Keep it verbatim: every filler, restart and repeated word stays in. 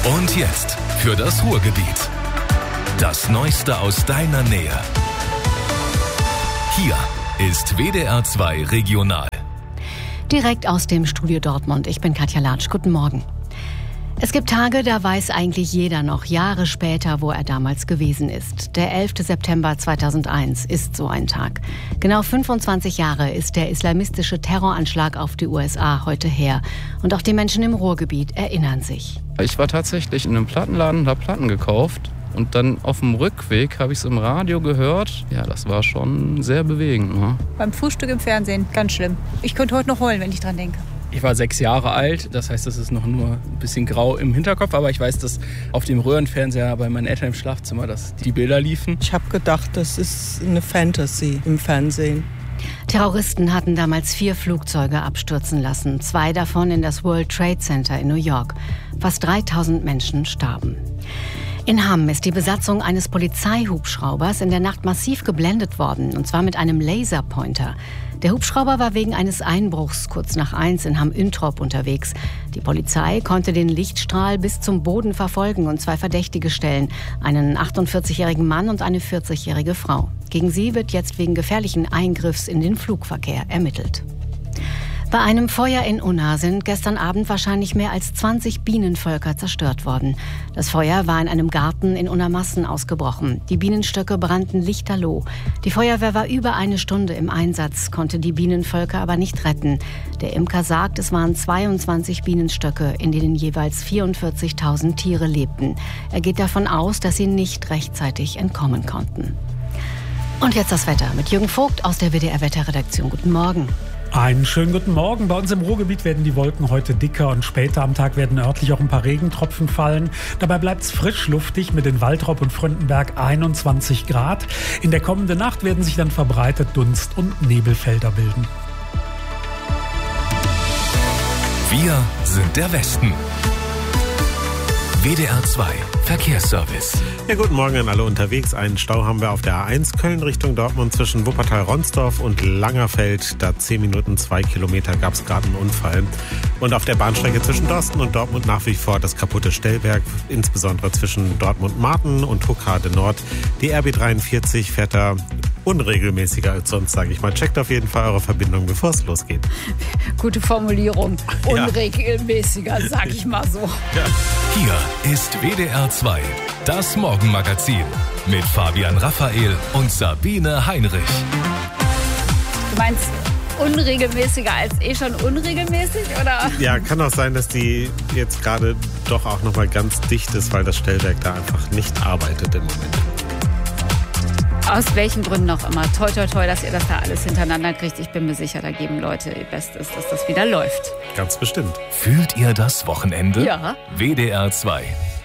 Und jetzt für das Ruhrgebiet. Das Neueste aus deiner Nähe. Hier ist W D R zwei Regional. Direkt aus dem Studio Dortmund. Ich bin Katja Latsch. Guten Morgen. Es gibt Tage, da weiß eigentlich jeder noch, Jahre später, wo er damals gewesen ist. Der elfte September zweitausendeins ist so ein Tag. Genau fünfundzwanzig Jahre ist der islamistische Terroranschlag auf die U S A heute her. Und auch die Menschen im Ruhrgebiet erinnern sich. Ich war tatsächlich in einem Plattenladen und habe Platten gekauft. Und dann auf dem Rückweg habe ich es im Radio gehört. Ja, das war schon sehr bewegend. Ne? Beim Frühstück im Fernsehen, ganz schlimm. Ich könnte heute noch heulen, wenn ich dran denke. Ich war sechs Jahre alt, das heißt, das ist noch nur ein bisschen grau im Hinterkopf. Aber ich weiß, dass auf dem Röhrenfernseher bei meinen Eltern im Schlafzimmer dass die Bilder liefen. Ich habe gedacht, das ist eine Fantasy im Fernsehen. Terroristen hatten damals vier Flugzeuge abstürzen lassen. Zwei davon in das World Trade Center in New York. Fast dreitausend Menschen starben. In Hamm ist die Besatzung eines Polizeihubschraubers in der Nacht massiv geblendet worden, und zwar mit einem Laserpointer. Der Hubschrauber war wegen eines Einbruchs kurz nach eins in Hamm-Üntrop unterwegs. Die Polizei konnte den Lichtstrahl bis zum Boden verfolgen und zwei Verdächtige stellen, einen achtundvierzigjährigen Mann und eine vierzigjährige Frau. Gegen sie wird jetzt wegen gefährlichen Eingriffs in den Flugverkehr ermittelt. Bei einem Feuer in Unna sind gestern Abend wahrscheinlich mehr als zwanzig Bienenvölker zerstört worden. Das Feuer war in einem Garten in Unnamassen ausgebrochen. Die Bienenstöcke brannten lichterloh. Die Feuerwehr war über eine Stunde im Einsatz, konnte die Bienenvölker aber nicht retten. Der Imker sagt, es waren zweiundzwanzig Bienenstöcke, in denen jeweils vierundvierzigtausend Tiere lebten. Er geht davon aus, dass sie nicht rechtzeitig entkommen konnten. Und jetzt das Wetter mit Jürgen Vogt aus der W D R-Wetterredaktion. Guten Morgen. Einen schönen guten Morgen. Bei uns im Ruhrgebiet werden die Wolken heute dicker und später am Tag werden örtlich auch ein paar Regentropfen fallen. Dabei bleibt es frisch luftig mit in Waltrop und Fröndenberg einundzwanzig Grad. In der kommenden Nacht werden sich dann verbreitet Dunst- und Nebelfelder bilden. Wir sind der Westen. W D R zwei Verkehrsservice. Ja, guten Morgen an alle unterwegs. Einen Stau haben wir auf der A eins Köln Richtung Dortmund zwischen Wuppertal-Ronsdorf und Langerfeld. Da zehn Minuten, zwei Kilometer gab es gerade einen Unfall. Und auf der Bahnstrecke zwischen Dorsten und Dortmund nach wie vor das kaputte Stellwerk, insbesondere zwischen Dortmund-Marten und Huckade Nord. Die R B dreiundvierzig fährt da unregelmäßiger als sonst, sage ich mal. Checkt auf jeden Fall eure Verbindung, bevor es losgeht. Gute Formulierung. Unregelmäßiger, sag ich mal so. Ja. Hier ist W D R zwei, das Morgenmagazin mit Fabian Raphael und Sabine Heinrich. Du meinst unregelmäßiger als eh schon unregelmäßig, oder? Ja, kann auch sein, dass die jetzt gerade doch auch nochmal ganz dicht ist, weil das Stellwerk da einfach nicht arbeitet im Moment. Aus welchen Gründen auch immer. Toi, toi, toi, dass ihr das da alles hintereinander kriegt. Ich bin mir sicher, da geben Leute ihr Bestes, dass das wieder läuft. Ganz bestimmt. Fühlt ihr das Wochenende? Ja. W D R zwei.